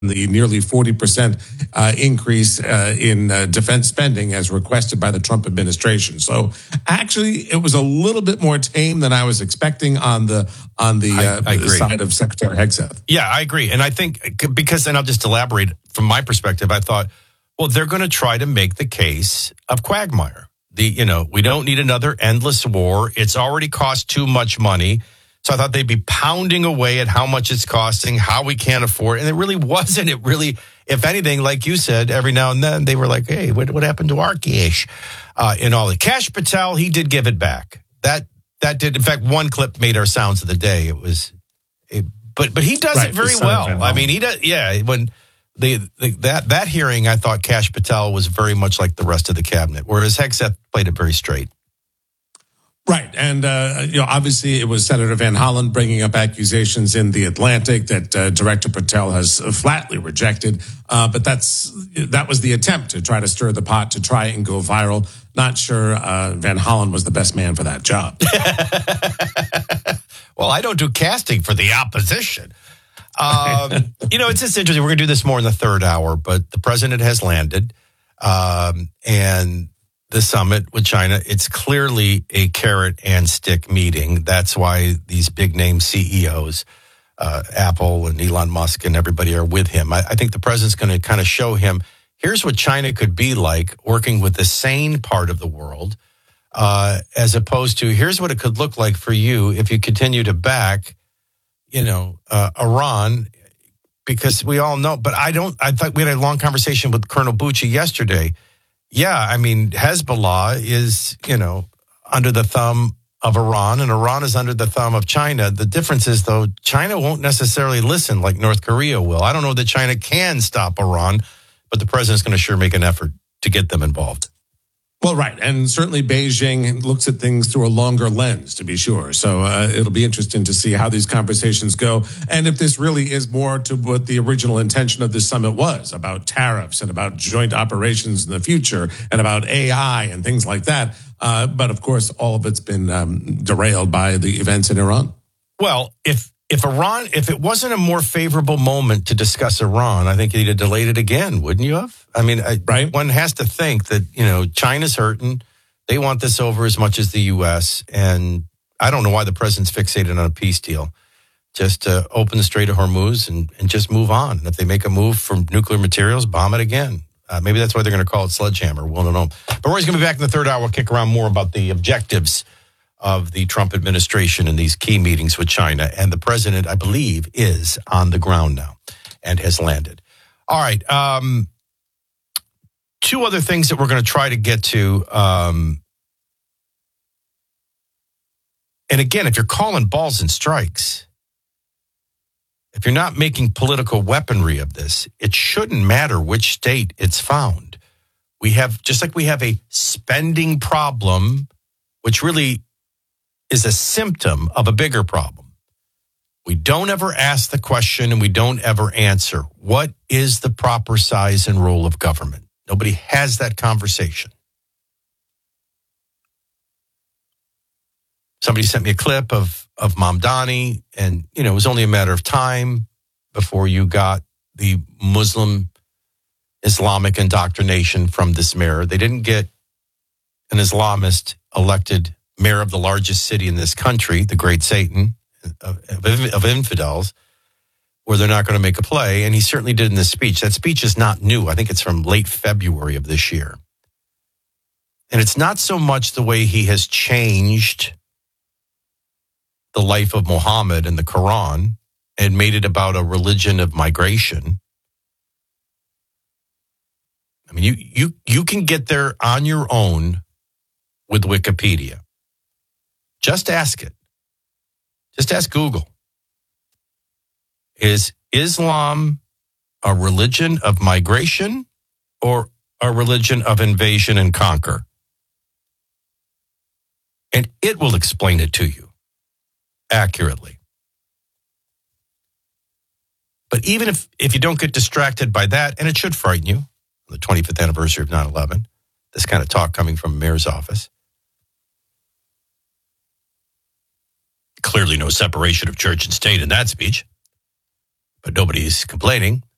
the nearly 40% increase in defense spending as requested by the Trump administration. So actually, it was a little bit more tame than I was expecting on the side of Secretary Hegseth. Yeah, I agree. And I think because, and I'll just elaborate from my perspective, I thought, well, they're going to try to make the case of Quagmire. We don't need another endless war. It's already cost too much money. So I thought they'd be pounding away at how much it's costing, how we can't afford it. And it really wasn't. It really, if anything, like you said, every now and then they were like, hey, what happened to our cash? And all the Kash Patel, he did give it back. That did. In fact, one clip made our sounds of the day. But he does it very well. I mean, he does. Yeah. When that hearing, I thought Kash Patel was very much like the rest of the cabinet, whereas Hegseth played it very straight. Right. And, obviously it was Senator Van Hollen bringing up accusations in The Atlantic that Director Patel has flatly rejected. But that was the attempt to try to stir the pot, to try and go viral. Not sure Van Hollen was the best man for that job. Well, I don't do casting for the opposition. It's just interesting. We're going to do this more in the third hour, but the president has landed. And the summit with China, it's clearly a carrot and stick meeting. That's why these big name CEOs, Apple and Elon Musk and everybody are with him. I think the president's going to kind of show him, here's what China could be like working with the sane part of the world, as opposed to here's what it could look like for you if you continue to back, Iran, because we all know, but I thought we had a long conversation with Colonel Bucci yesterday. Yeah, I mean, Hezbollah is, under the thumb of Iran, and Iran is under the thumb of China. The difference is, though, China won't necessarily listen like North Korea will. I don't know that China can stop Iran, but the president's going to sure make an effort to get them involved. Well, right. And certainly Beijing looks at things through a longer lens, to be sure. So it'll be interesting to see how these conversations go. And if this really is more to what the original intention of this summit was, about tariffs and about joint operations in the future and about AI and things like that. But of course, all of it's been derailed by the events in Iran. Well, if it wasn't a more favorable moment to discuss Iran, I think you'd have delayed it again, wouldn't you have? I mean, right? One has to think that, China's hurting. They want this over as much as the U.S. And I don't know why the president's fixated on a peace deal. Just open the Strait of Hormuz and just move on. And if they make a move from nuclear materials, bomb it again. Maybe that's why they're going to call it sledgehammer. We don't know. But Roy's going to be back in the third hour. We'll kick around more about the objectives of the Trump administration in these key meetings with China. And the president, I believe, is on the ground now and has landed. All right. Two other things that we're going to try to get to. And again, if you're calling balls and strikes, if you're not making political weaponry of this, it shouldn't matter which state it's found. We have, just like we have a spending problem, which really is a symptom of a bigger problem. We don't ever ask the question and we don't ever answer. What is the proper size and role of government? Nobody has that conversation. Somebody sent me a clip of Mamdani, and, it was only a matter of time before you got the Muslim Islamic indoctrination from this mayor. They didn't get an Islamist elected mayor of the largest city in this country, the great Satan of infidels, where they're not going to make a play. And he certainly did in this speech. That speech is not new. I think it's from late February of this year. And it's not so much the way he has changed the life of Muhammad and the Quran and made it about a religion of migration. I mean, you can get there on your own with Wikipedia. Just ask it. Just ask Google. Is Islam a religion of migration or a religion of invasion and conquer? And it will explain it to you accurately. But even if you don't get distracted by that, and it should frighten you, the 25th anniversary of 9/11, this kind of talk coming from a mayor's office. Clearly no separation of church and state in that speech, but nobody's complaining.